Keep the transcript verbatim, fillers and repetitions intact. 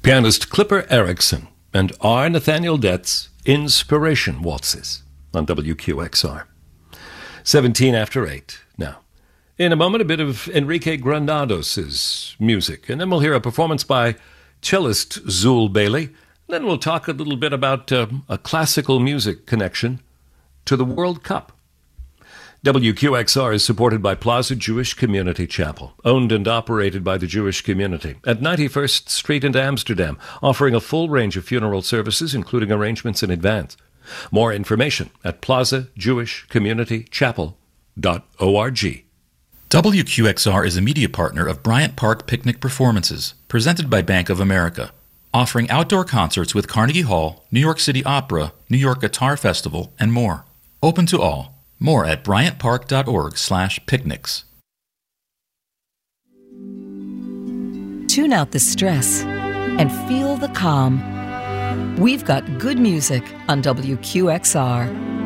Pianist Clipper Erickson and R. Nathaniel Detz, Inspiration Waltzes on W Q X R. seventeen after eight. Now, in a moment, a bit of Enrique Granados' music, and then we'll hear a performance by cellist Zul Bailey. Then we'll talk a little bit about uh, a classical music connection to the World Cup. W Q X R is supported by Plaza Jewish Community Chapel, owned and operated by the Jewish community at ninety-first Street in Amsterdam, offering a full range of funeral services, including arrangements in advance. More information at plaza jewish community chapel dot org. W Q X R is a media partner of Bryant Park Picnic Performances, presented by Bank of America, offering outdoor concerts with Carnegie Hall, New York City Opera, New York Guitar Festival, and more. Open to all. More at bryant park dot org slash picnics. Tune out the stress and feel the calm. We've got good music on W Q X R.